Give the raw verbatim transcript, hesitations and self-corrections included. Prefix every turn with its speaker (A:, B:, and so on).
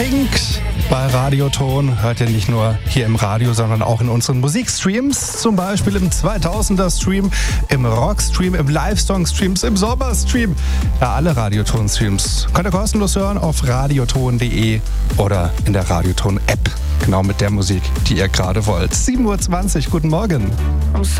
A: Pink bei Radioton. Hört ihr nicht nur hier im Radio, sondern auch in unseren Musikstreams. Zum Beispiel im zweitausender-Stream, im Rockstream, im Live-Song-Streams, im Sommerstream. Ja, alle Radioton-Streams könnt ihr kostenlos hören auf radioton punkt de oder in der Radioton-App. Genau mit der Musik, die ihr gerade wollt. sieben Uhr zwanzig, guten Morgen.